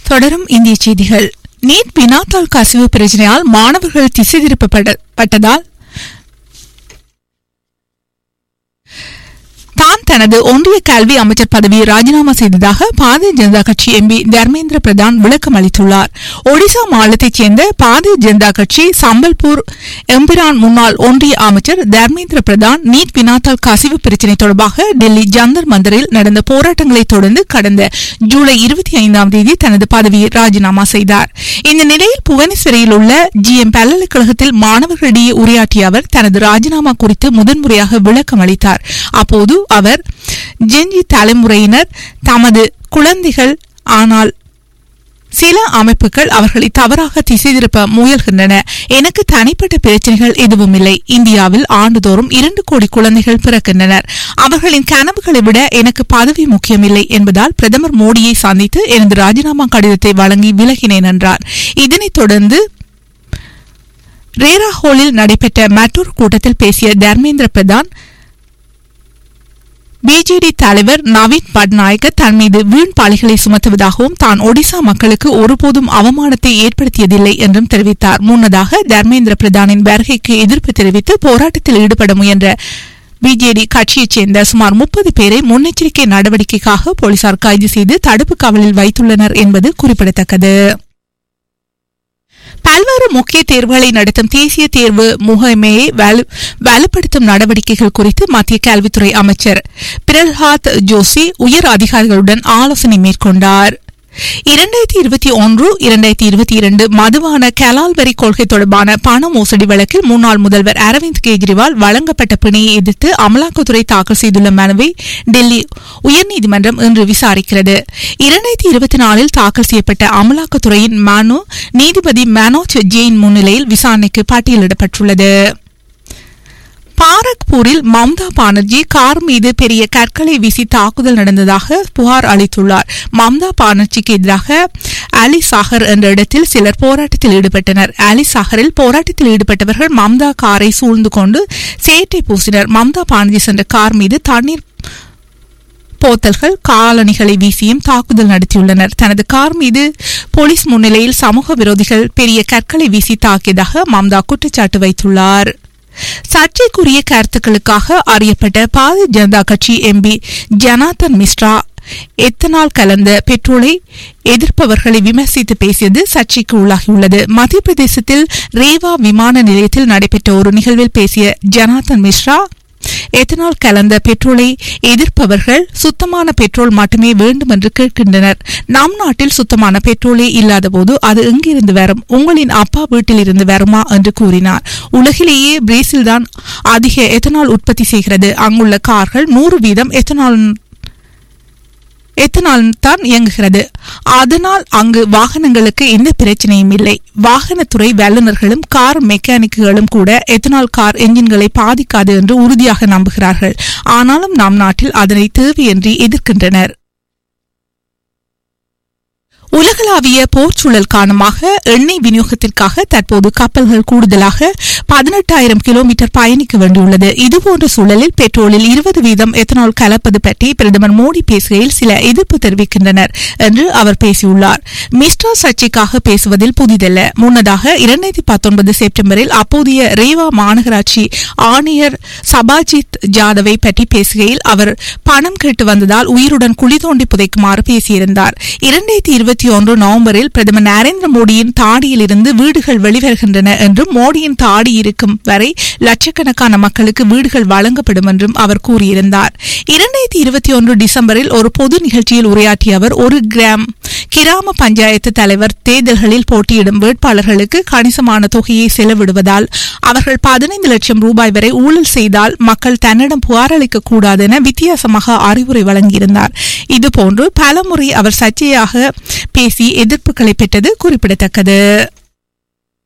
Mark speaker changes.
Speaker 1: தொடரும் இந்திய செய்திகள். நீட் வினாத்தாள் கசிவு பிரச்சனையால் மாணவர்கள் திசை திருப்பப்பட்டதால் தான் தனது ஒன்றிய கல்வி அமைச்சர் பதவியை ராஜினாமா செய்ததாக பாரதிய ஜனதா கட்சி எம்பி தர்மேந்திர பிரதான் விளக்கம் அளித்துள்ளார். ஒடிசா மாநிலத்தைச் சேர்ந்த பாரதிய ஜனதா கட்சி சம்பல்பூர் எம்பிரான் முன்னாள் ஒன்றிய அமைச்சர் தர்மேந்திர பிரதான் நீட் வினாத்தாள் கசிவு பிரச்சினை தொடர்பாக டெல்லி ஜந்தர் மந்தரில் நடந்த போராட்டங்களை தொடர்ந்து கடந்த ஜூலை 25ஆம் தேதி தனது பதவியை ராஜினாமா செய்தார். இந்த நிலையில் புவனேஸ்வரியில் உள்ள GM பல்கலைக்கழகத்தில் மாணவர்களிடையே உரையாற்றிய அவர் தனது ராஜினாமா குறித்து முதன்முறையாக விளக்கம் அளித்தார். அப்போது அவர் ஜென்ஜி தலைமுறையினர் தமது குழந்தைகள், ஆனால் சில அமைப்புகள் அவர்களை தவறாக திசை திருப்ப முயல்கின்றன. எனக்கு தனிப்பட்ட பிரச்சனைகள் எதுவும் இல்லை. இந்தியாவில் ஆண்டுதோறும் 2 கோடி குழந்தைகள் பிறக்கின்றனர். அவர்களின் கனவுகளை விட எனக்கு பதவி முக்கியமில்லை என்பதால் பிரதமர் மோடியை சந்தித்து எனது ராஜினாமா கடிதத்தை வழங்கி விலகினேன் என்றார். இதனைத் தொடர்ந்து ரேரா ஹோலில் நடைபெற்ற மற்றொரு கூட்டத்தில் பேசிய தர்மேந்திர பிரதான், பிஜேடி தலைவர் நவீன் பட்நாயக் தன் மீது வீண் பழிகளை சுமத்துவதாகவும் தான் ஒடிசா மக்களுக்கு ஒருபோதும் அவமானத்தை ஏற்படுத்தியதில்லை என்றும் தெரிவித்தார். முன்னதாக தர்மேந்திர பிரதானின் வருகைக்கு எதிர்ப்பு தெரிவித்து போராட்டத்தில் ஈடுபட முயன்ற பிஜேடி கட்சியைச் சேர்ந்த சுமார் 30 பேரை முன்னெச்சரிக்கை நடவடிக்கைக்காக போலீசார் கைது செய்து தடுப்பு காவலில் வைத்துள்ளனர் என்பது குறிப்பிடத்தக்கது. பல்வேறு முக்கிய தேர்வுகளை நடத்தும் தேசிய தேர்வு முகமையை வலுப்படுத்தும் நடவடிக்கைகள் குறித்து மத்திய கல்வித்துறை அமைச்சர் பிரல்ஹாத் ஜோஷி உயர் அதிகாரிகளுடன் ஆலோசனை மேற்கொண்டார். 2021-2022 மதுவான கலால் வரி கொள்கை தொடர்பான பண மோசடி வழக்கில் முன்னாள் முதல்வர் அரவிந்த் கெஜ்ரிவால் வழங்கப்பட்ட பிணையை எதிர்த்து அமலாக்கத்துறை தாக்கல் செய்துள்ள மனுவை டெல்லி உயர்நீதிமன்றம் இன்று விசாரிக்கிறது. 2024 தாக்கல் செய்யப்பட்ட அமலாக்கத்துறையின் மனு நீதிபதி மனோஜ் ஜெயின் முன்னிலையில் விசாரணைக்கு பட்டியலிடப்பட்டுள்ளது. பாரக்பூரில் மம்தா பானர்ஜி கார் மீது பெரிய கற்களை வீசி தாக்குதல் நடந்ததாக புகார் அளித்துள்ளார். மம்தா பானர்ஜிக்கு எதிராக அலி சாகர் என்ற இடத்தில் சிலர் போராட்டத்தில் ஈடுபட்டனர். அலி சாகரில் போராட்டத்தில் ஈடுபட்டவர்கள் மம்தா காரை சூழ்ந்து கொண்டு சேற்றை பூசினர். மம்தா பானர்ஜி சென்ற கார் மீது தண்ணீர் போத்தல்கள், காலணிகளை வீசியும் தாக்குதல் நடத்தியுள்ளனர். தனது கார் மீது போலீஸ் முன்னிலையில் சமூக விரோதிகள் பெரிய கற்களை வீசி தாக்கியதாக மம்தா குற்றச்சாட்டு வைத்துள்ளார். சர்ச்சைக்குரிய கருத்துக்களுக்காக அறியப்பட்ட பாரதிய ஜனதா கட்சி எம்பி ஜனார்தன் மிஸ்ரா எத்தனால் கலந்த பெட்ரோலை எதிர்ப்பவர்களை விமர்சித்து பேசியது சர்ச்சைக்கு உள்ளாகியுள்ளது. மத்திய பிரதேசத்தில் ரேவா விமான நிலையத்தில் நடைபெற்ற ஒரு நிகழ்வில் பேசிய ஜனார்தன் மிஸ்ரா, எத்தனால் கலந்த பெட்ரோலை எதிர்ப்பவர்கள் சுத்தமான பெட்ரோல் மட்டுமே வேண்டும் என்று கேட்கின்றனர். நம் நாட்டில் சுத்தமான பெட்ரோலே இல்லாத போது அது எங்கிருந்து வரும்? உங்களின் அப்பா வீட்டில் இருந்து வருமா என்று கூறினார். உலகிலேயே பிரேசில் தான் அதிக எத்தனால் உற்பத்தி செய்கிறது. அங்குள்ள கார்கள் 100% எத்தனால் தான் இயங்குகிறது. அதனால் அங்கு வாகனங்களுக்கு எந்த பிரச்சனையும் இல்லை. வாகனத்துறை வல்லுநர்களும் கார் மெக்கானிக்குகளும் கூட எத்தனால் கார் என்ஜின்களை பாதிக்காது என்று உறுதியாக நம்புகிறார்கள். ஆனாலும் நம் நாட்டில் அதனை தேவையின்றி எதிர்க்கின்றனர். உலகளாவிய போர்ச்சூழல் காரணமாக எண்ணெய் விநியோகத்திற்காக தற்போது கப்பல்கள் கூடுதலாக 18,000 கிலோமீட்டர் பயணிக்க வேண்டியுள்ளது. இதுபோன்ற சூழலில் பெட்ரோலில் 20% எத்தனால் கலப்பது பற்றி பிரதமர் மோடி பேசுகையில் சில எதிர்ப்பு தெரிவிக்கின்றனர் என்று அவர் பேசியுள்ளார். மிஸ்டர் சர்ச்சைக்காக பேசுவதில் புதிதல்ல. முன்னதாக 2019 செப்டம்பரில் அப்போதைய ரேவா மாநகராட்சி ஆணையர் சபாஜித் ஜாதவை பற்றி பேசுகையில் அவர் பணம் கேட்டு வந்ததால் உயிருடன் குழி தோண்டி புதைக்குமாறு பேசியிருந்தார். 2021 நவம்பரில் பிரதமர் நரேந்திர மோடியின் தாடியில் இருந்து வீடுகள் வெளிவருகின்றன என்றும் மோடியின் தாடி இருக்கும் வரை லட்சக்கணக்கான மக்களுக்கு வீடுகள் வழங்கப்படும் என்றும் அவர் கூறியிருந்தார். 2021 டிசம்பரில் ஒரு பொது நிகழ்ச்சியில் உரையாற்றிய அவர், ஒரு கிராம பஞ்சாயத்து தலைவர் தேர்தல்களில் போட்டியிடும் வேட்பாளர்களுக்கு கணிசமான தொகையை செலவிடுவதால் அவர்கள் 15 லட்சம் ரூபாய் வரை ஊழல் செய்தால் மக்கள் தன்னிடம் புகாரளிக்க கூடாது என வித்தியாசமாக அறிவுரை வழங்கியிருந்தார். இதுபோன்று பலமுறை அவர் சர்ச்சையாக பேசி எதிர்ப்புகளை பெற்றது குறிப்பிடத்தக்கது.